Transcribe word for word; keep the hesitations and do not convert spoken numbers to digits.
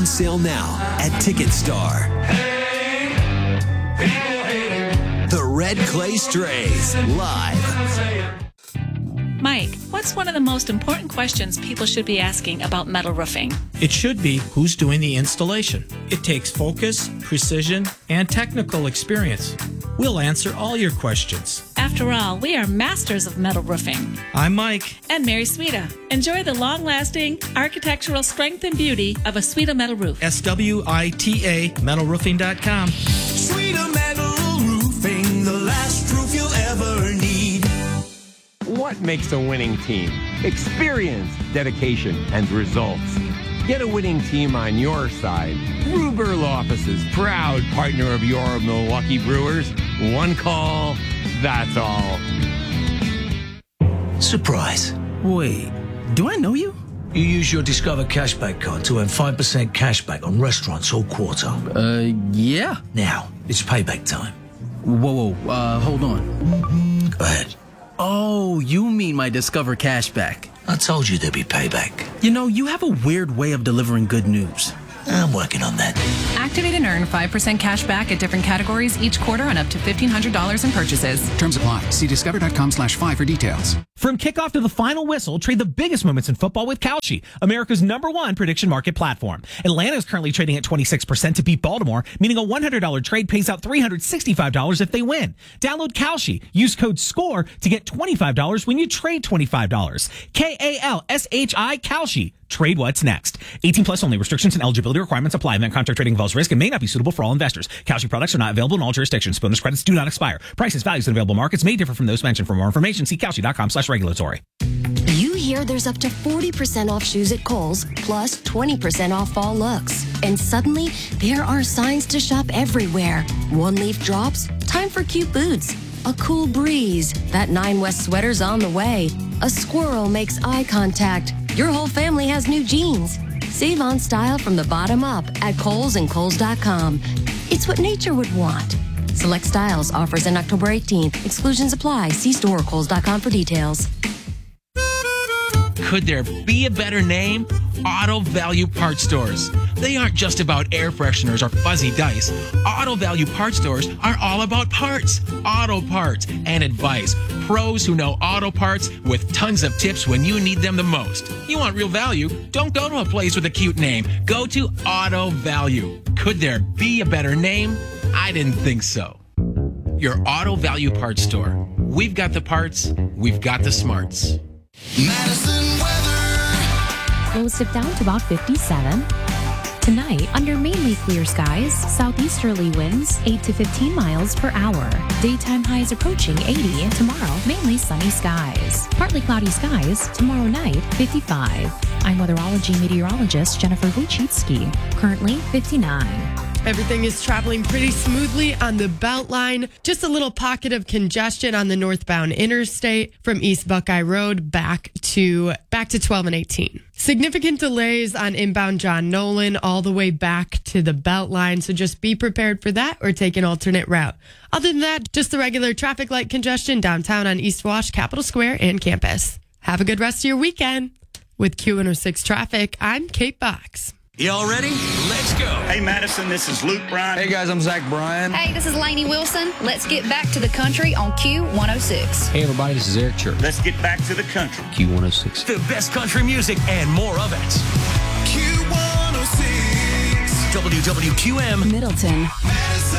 On sale now at TicketStar. The Red Clay Strays, live. Mike, what's one of the most important questions people should be asking about metal roofing? It should be who's doing the installation. It takes focus, precision, and technical experience. We'll answer all your questions. After all, we are masters of metal roofing. I'm Mike. And Mary Sweda. Enjoy the long-lasting architectural strength and beauty of a Sweda metal roof. S W I T A metal roofing dot com. Sweda Metal Roofing, the last roof you'll ever need. What makes a winning team? Experience, dedication, and results. Get a winning team on your side. Ruberl Offices, proud partner of your Milwaukee Brewers. One call, that's all. Surprise. Wait, do I know you? You use your Discover Cashback card to earn five percent cashback on restaurants all quarter. Uh, yeah. Now, it's payback time. Whoa, whoa, uh, hold on. Go ahead. Oh, you mean my Discover Cashback. I told you there'd be payback. You know, you have a weird way of delivering good news. I'm working on that. Activate and earn five percent cash back at different categories each quarter on up to fifteen hundred dollars in purchases. Terms apply. See discover.com slash five for details. From kickoff to the final whistle, trade the biggest moments in football with Kalshi, America's number one prediction market platform. Atlanta is currently trading at twenty-six percent to beat Baltimore, meaning a one hundred dollars trade pays out three hundred sixty-five dollars if they win. Download Kalshi. Use code SCORE to get twenty-five dollars when you trade twenty-five dollars. K A L S H I Kalshi. Trade what's next. eighteen plus only. Restrictions and eligibility requirements apply. Event contract trading involves risk and may not be suitable for all investors. Kalshi products are not available in all jurisdictions. Bonus credits do not expire. Prices, values, and available markets may differ from those mentioned. For more information, see Kalshi.com slash regulatory. You hear there's up to forty percent off shoes at Kohl's, plus twenty percent off fall looks. And suddenly, there are signs to shop everywhere. One leaf drops, time for cute boots. A cool breeze, that Nine West sweater's on the way. A squirrel makes eye contact. Your whole family has new jeans. Save on style from the bottom up at Kohl's and Kohl's dot com. It's what nature would want. Select styles, offers in October eighteenth. Exclusions apply. See store or Kohl's dot com for details. Could there be a better name? Auto Value Parts Stores. They aren't just about air fresheners or fuzzy dice. Auto Value Parts Stores are all about parts, auto parts, and advice. Pros who know auto parts with tons of tips when you need them the most. You want real value? Don't go to a place with a cute name. Go to Auto Value. Could there be a better name? I didn't think so. Your Auto Value Parts Store. We've got the parts. We've got the smarts. Madison weather. Lows dip down to about fifty-seven. Tonight, under mainly clear skies, southeasterly winds eight to fifteen miles per hour. Daytime highs approaching eighty. Tomorrow, mainly sunny skies. Partly cloudy skies. Tomorrow night, fifty-five. I'm weatherology meteorologist Jennifer Wojcicki. Currently, fifty-nine. Everything is traveling pretty smoothly on the Beltline. Just a little pocket of congestion on the northbound interstate from East Buckeye Road back to back to twelve and eighteen. Significant delays on inbound John Nolan all the way back to the Beltline, so just be prepared for that or take an alternate route. Other than that, just the regular traffic light congestion downtown on East Wash, Capitol Square, and campus. Have a good rest of your weekend. With Q one oh six Traffic, I'm Kate Box. Y'all ready? Let's go. Hey, Madison, this is Luke Bryan. Hey, guys, I'm Zach Bryan. Hey, this is Lainey Wilson. Let's get back to the country on Q one oh six. Hey, everybody, this is Eric Church. Let's get back to the country. Q one oh six. The best country music and more of it. Q one oh six. W W Q M. Middleton.